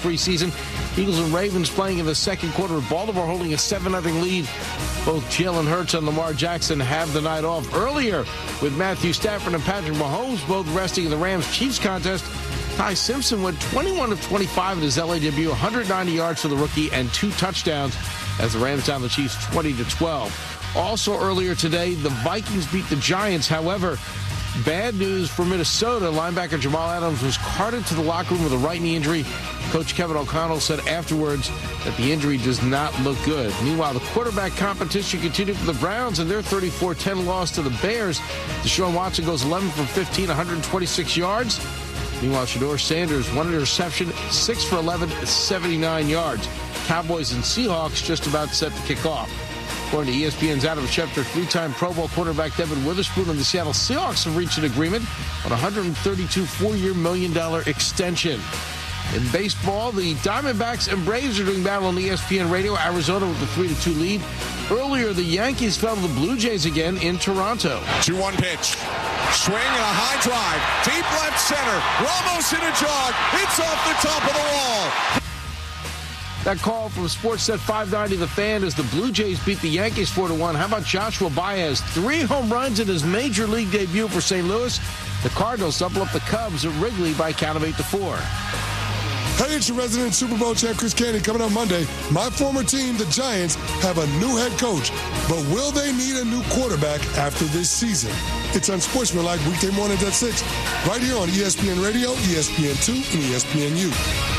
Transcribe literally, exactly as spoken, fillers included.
preseason. Eagles and Ravens playing in the second quarter with Baltimore holding a seven nothing lead. Both Jalen Hurts and Lamar Jackson have the night off. Earlier, with Matthew Stafford and Patrick Mahomes both resting in the Rams-Chiefs contest, Ty Simpson went twenty-one of twenty-five in his L A debut, one hundred ninety yards for the rookie and two touchdowns as the Rams down the Chiefs twenty to twelve. Also earlier today, the Vikings beat the Giants. However, bad news for Minnesota. Linebacker Jamal Adams was carted to the locker room with a right knee injury. Coach Kevin O'Connell said afterwards that the injury does not look good. Meanwhile, the quarterback competition continued for the Browns in their thirty-four ten loss to the Bears. Deshaun Watson goes eleven for fifteen, one hundred twenty-six yards. Meanwhile, Shedeur Sanders, one interception, six for eleven, seventy-nine yards. Cowboys and Seahawks just about set to kick off. According to E S P N's Adam Schefter, three-time Pro Bowl quarterback Devin Witherspoon and the Seattle Seahawks have reached an agreement on a one hundred thirty-two four-year million dollar extension. In baseball, the Diamondbacks and Braves are doing battle on E S P N Radio. Arizona with the three to two lead. Earlier, the Yankees fell to the Blue Jays again in Toronto. two one pitch. Swing and a high drive. Deep left center. Ramos in a jog. It's off the top of the wall. That call from Sportsnet five ninety The Fan as the Blue Jays beat the Yankees four to one. How about Joshua Baez? Three home runs in his major league debut for Saint Louis. The Cardinals double up the Cubs at Wrigley by a count of eight to four. Hey, it's your resident Super Bowl champ, Chris Candy, coming up Monday. My former team, the Giants, have a new head coach. But will they need a new quarterback after this season? It's Unsportsmanlike weekday mornings at six, right here on E S P N Radio, E S P N two, and E S P N U.